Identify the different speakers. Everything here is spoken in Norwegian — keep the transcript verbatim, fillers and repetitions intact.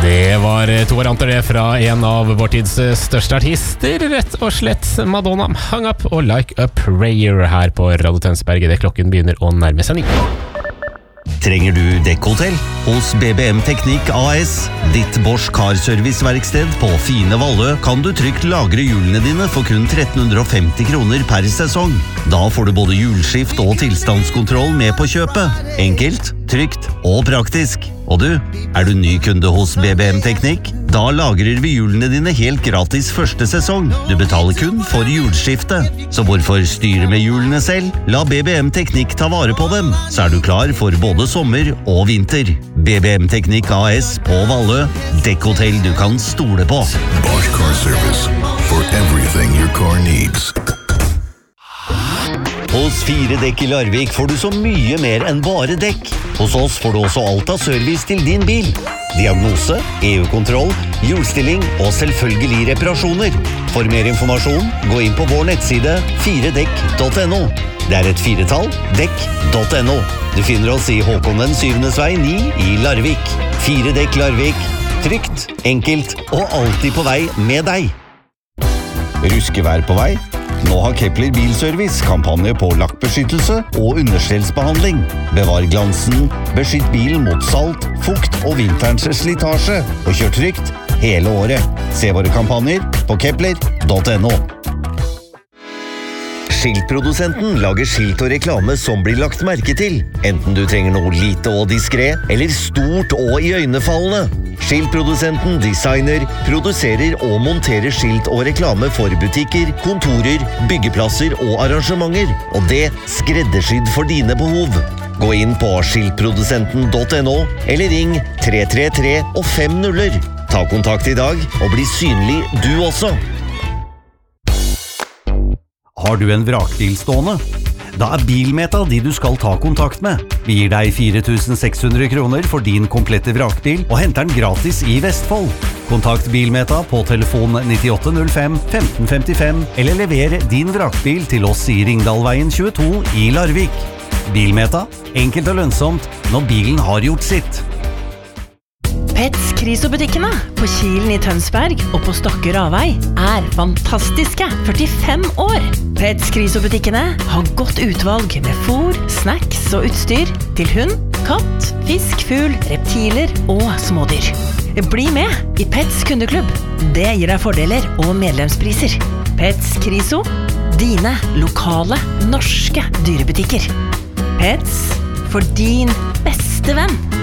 Speaker 1: Det var to varianter det fra en av vår tids største artister, rett og slett Madonna. Hung Up og Like a Prayer her på Radio Tønsberg. Det klokken begynner å nærme seg ni.
Speaker 2: Trenger du dekkhotell? Hos B B M Teknikk A S, ditt Bosch Car-serviceverksted på Fine Vallø, kan du trygt lagre hjulene dine for kun tretten femti kroner per sesong. Da får du både hjulskift og tilstandskontroll med på kjøpet. Enkelt, trygt og praktisk. Og du, er du ny kunde hos B B M Teknikk? Da lagrer vi hjulene dine helt gratis første sesong. Du betaler kun for hjulskifte. Så hvorfor styre med hjulene selv? La B B M Teknikk ta vare på dem, så er du klar for både sommer og vinter. B B M Teknikk A S på Vallø. Dekkhotell du kan stole på.
Speaker 3: Bosch Car Service. For everything your car needs.
Speaker 2: Hos Fire Dekk i Larvik får du så mye mer enn bare dekk. Hos oss får du også alt av service til din bil. Diagnose, E U-kontroll, hjulstilling og selvfølgelig reparasjoner. For mer informasjon, gå inn på vår nettside fire dekk punktum no. Det er et firetall, dekk punktum no. Du finner oss i Håkon den syvendes vei ni i Larvik. Fire Dekk Larvik. Trygt, enkelt og alltid på vei med deg. Ruskevær på vei? Nå har Kepler Bilservice kampanje på lakkbeskyttelse og understellsbehandling. Bevar glansen, beskytt bilen mot salt, fukt og vinterens slitasje, og kjør trygt hele året. Se våre kampanjer på kepler punktum no. Skiltprodusenten lager skilt og reklame som blir lagt merke til, enten du trenger noe lite og diskret, eller stort og iøynefallende. Skiltprodusenten designer, produserer og monterer skilt og reklame for butikker, kontorer, byggeplasser og arrangementer, og det skreddersydd for dine behov. Gå inn på skiltprodusenten punktum no, eller ring tre tre tre og fem nuller. Ta kontakt i dag og bli synlig du også. Har du en vrakbil stående? Da er Bilmeta de du skal ta kontakt med. Vi gir deg fire tusen seks hundre kroner for din komplette vrakbil og henter den gratis i Vestfold. Kontakt Bilmeta på telefon nittiåtte null fem femten femtifem eller lever din vrakbil til oss i Ringdalveien tjueto i Larvik. Bilmeta, enkelt og lønnsomt når bilen har gjort sitt.
Speaker 4: Pets Kriso-butikkene på Kilen i Tønsberg og på Stokke Ravei er fantastiske førtifem år. Pets Kriso-butikkene har godt utvalg med fôr, snacks og utstyr til hund, katt, fisk, fugl, reptiler og smådyr. Bli med i Pets kundeklubb. Det gir deg fordeler og medlemspriser. Pets Kriso, dine lokale norske dyrebutikker. Pets for din beste venn.